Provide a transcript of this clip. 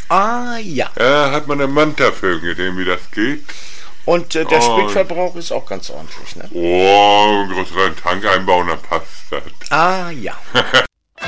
Ah, ja. Hat man einen Manta-Film gesehen, wie das geht? Und der Spritverbrauch ist auch ganz ordentlich, ne? Oh, einen größeren Tank einbauen, dann passt das. Ah, ja.